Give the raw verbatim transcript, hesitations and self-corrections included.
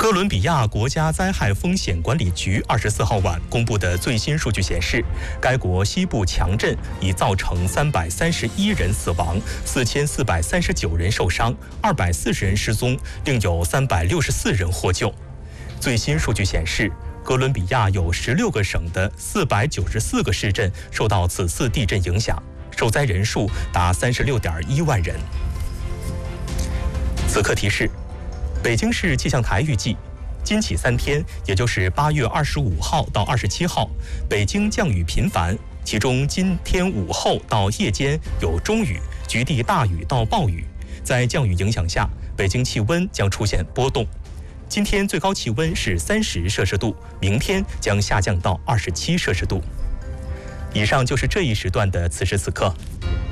哥伦比亚国家灾害风险管理局二十四号晚公布的最新数据显示，该国西部强震已造成三百三十一人死亡、四千四百三十九人受伤、二百四十人失踪，另有三百六十四人获救。最新数据显示，哥伦比亚有十六个省的四百九十四个市镇受到此次地震影响，受灾人数达三十六点一万人。此刻提示。北京市气象台预计，今起三天，也就是八月二十五号到二十七号，北京降雨频繁，其中今天午后到夜间有中雨，局地大雨到暴雨。在降雨影响下，北京气温将出现波动。今天最高气温是三十摄氏度，明天将下降到二十七摄氏度。以上就是这一时段的此时此刻。